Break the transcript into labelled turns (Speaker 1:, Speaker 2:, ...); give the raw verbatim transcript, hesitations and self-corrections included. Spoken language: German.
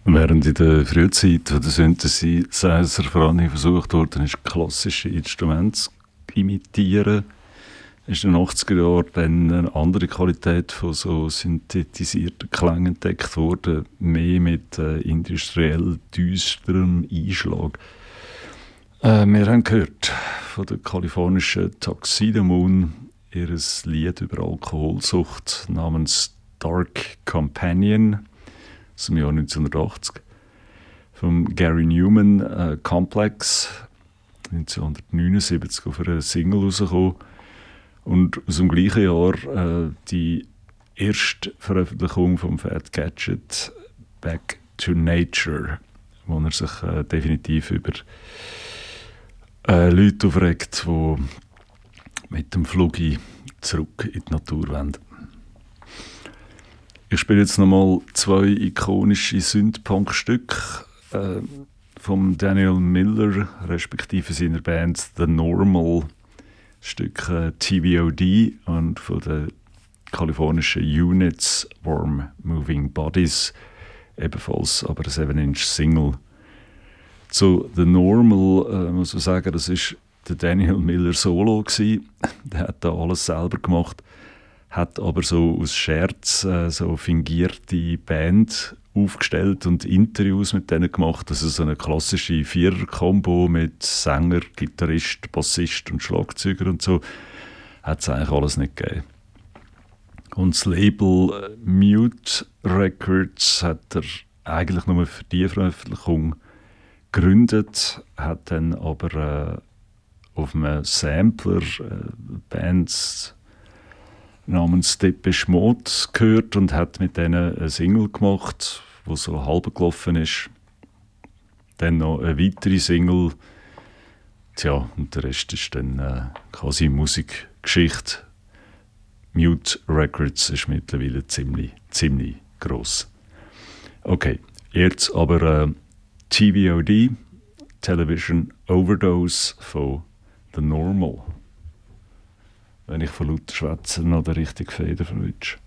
Speaker 1: Während in der Frühzeit von der Synthesizer vor allem versucht wurde, ist klassische Instrumente zu imitieren, ist in den achtziger Jahren dann eine andere Qualität von so synthetisierten Klängen entdeckt worden, mehr mit äh, industriell düsterem Einschlag. Äh, wir haben gehört von der kalifornischen Tuxedo Moon ihr Lied über Alkoholsucht namens Dark Companion aus dem Jahr neunzehnhundertachtzig. Vom Gary Newman äh, Complex neunzehnhundertneunundsiebzig auf eine Single rausgekommen. Und aus dem gleichen Jahr äh, die erste Veröffentlichung vom Fat Gadget Back to Nature, wo er sich äh, definitiv über äh, Leute aufregt, die mit dem Flugi zurück in die Natur wenden. Ich spiele jetzt nochmal zwei ikonische Synthpunk-Stücke äh, von Daniel Miller, respektive seiner Band The Normal, Stück äh, T V O D, und von den kalifornischen Units Warm Moving Bodies, ebenfalls aber ein seven inch Single. Zu The Normal äh, muss man sagen, das ist der Daniel Miller Solo gewesen. Der hat da alles selber gemacht, hat aber so aus Scherz äh, so fingierte Band aufgestellt und Interviews mit denen gemacht. Das ist so eine klassische Vierer-Kombo mit Sänger, Gitarrist, Bassist und Schlagzeuger und so. Hat es eigentlich alles nicht gegeben. Und das Label Mute Records hat er eigentlich nur für die Veröffentlichung gegründet, hat dann aber äh, auf einem Sampler äh, Bands namens Depeche Mode gehört und hat mit denen eine Single gemacht, die so halb gelaufen ist. Dann noch eine weitere Single. Tja, und der Rest ist dann äh, quasi Musikgeschichte. Mute Records ist mittlerweile ziemlich, ziemlich gross. Okay, jetzt aber äh, T V O D, Television Overdose von The Normal. Wenn ich von lauter Schwätzen noch den richtigen Feder verwünsche.